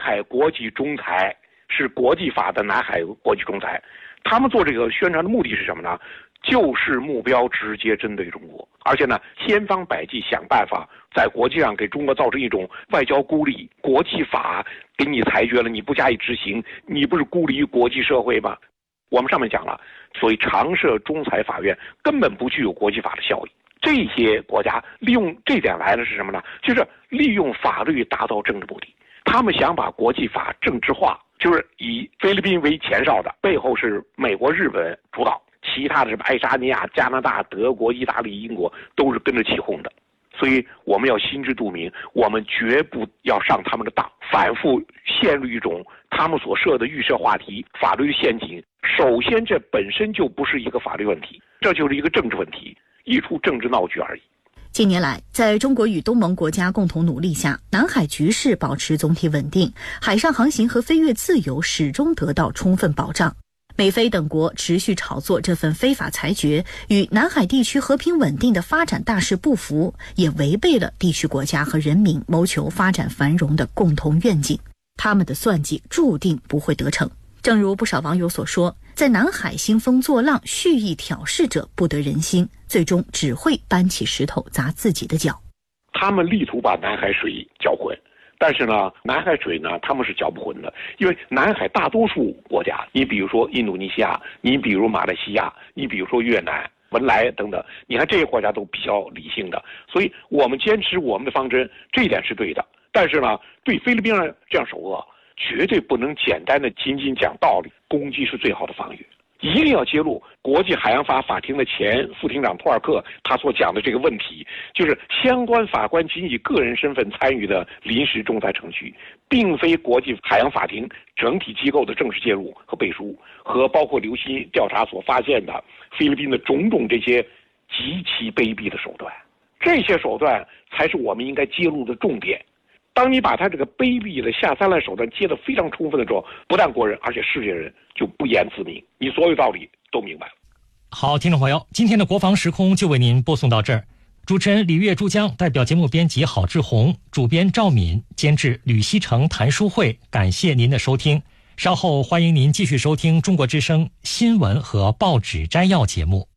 海国际仲裁是国际法的南海国际仲裁，他们做这个宣传的目的是什么呢？就是目标直接针对中国，而且呢，千方百计想办法在国际上给中国造成一种外交孤立。国际法给你裁决了，你不加以执行，你不是孤立于国际社会吗？我们上面讲了，所谓常设仲裁法院根本不具有国际法的效益。这些国家利用这点来的是什么呢？就是利用法律达到政治目的。他们想把国际法政治化，就是以菲律宾为前哨的，背后是美国、日本主导。其他的什么爱沙尼亚、加拿大、德国、意大利、英国都是跟着起哄的，所以我们要心知肚明，我们绝不要上他们的当，反复陷入一种他们所设的预设话题、法律陷阱。首先，这本身就不是一个法律问题，这就是一个政治问题，一出政治闹剧而已。 近年来，在中国与东盟国家共同努力下，南海局势保持总体稳定，海上航行和飞越自由始终得到充分保障。美菲等国持续炒作这份非法裁决，与南海地区和平稳定的发展大势不符，也违背了地区国家和人民谋求发展繁荣的共同愿景。他们的算计注定不会得逞。正如不少网友所说，在南海兴风作浪、蓄意挑事者不得人心，最终只会搬起石头砸自己的脚。 他们力图把南海水搅浑，但是呢，南海水呢，他们是搅不浑的，因为南海大多数国家，你比如说印度尼西亚，你比如马来西亚，你比如说越南、文莱等等，你看这些国家都比较理性的，所以我们坚持我们的方针，这一点是对的。但是呢，对菲律宾人这样首恶，绝对不能简单的仅仅讲道理，攻击是最好的防御。一定要揭露国际海洋法法庭的前副庭长托尔克他所讲的这个问题，就是相关法官仅以个人身份参与的临时仲裁程序，并非国际海洋法庭整体机构的正式介入和背书，和包括留心调查所发现的菲律宾的种种这些极其卑鄙的手段，这些手段才是我们应该揭露的重点。当你把他这个卑鄙的下三滥手段揭得非常充分的时候，不但国人，而且世界人就不言自明，你所有道理都明白了。 好，听众朋友，今天的国防时空就为您播送到这儿。主持人李月、珠江，代表节目编辑郝志红，主编赵敏，监制吕希成、谭书慧，感谢您的收听。稍后欢迎您继续收听中国之声新闻和报纸摘要节目。